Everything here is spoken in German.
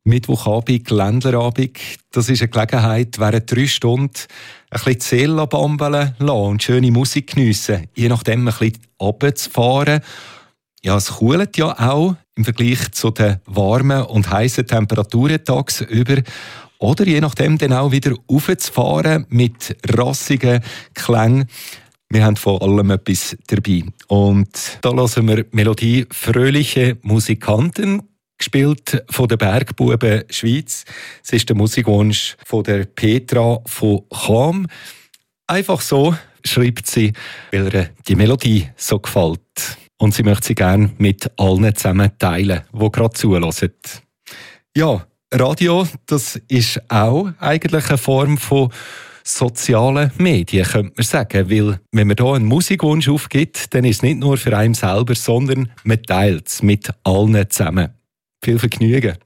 Mittwochabend, Ländlerabend, das ist eine Gelegenheit, während 3 Stunden ein bisschen die Seele bambeln lassen und schöne Musik geniessen. Je nachdem ein bisschen runterzufahren. Ja, es kühlt ja auch im Vergleich zu den warmen und heißen Temperaturen tagsüber. Oder je nachdem dann auch wieder raufzufahren mit rassigen Klängen. Wir haben von allem etwas dabei. Und da hören wir die Melodie «Fröhliche Musikanten», gespielt von den Bergbuben Schweiz. Es ist der Musikwunsch von der Petra von Cham. Einfach so schreibt sie, weil ihr die Melodie so gefällt. Und sie möchte sie gerne mit allen zusammen teilen, die gerade zuhören. Ja, Radio, das ist auch eigentlich eine Form von sozialen Medien, könnte man sagen. Weil, wenn man hier einen Musikwunsch aufgibt, dann ist es nicht nur für einen selber, sondern man teilt es mit allen zusammen. Viel Vergnügen.